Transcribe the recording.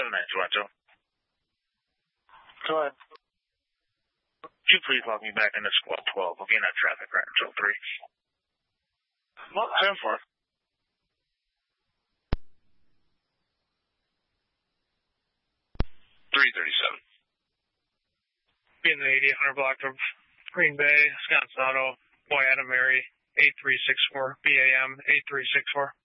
Toronto. Go ahead. Could you please log me back into squad 12? We'll gain that traffic right until 3. What? 10-4. 337. Being the 80 block of Green Bay, Wisconsin Auto, Boy Adam Mary, 8364, BAM 8364.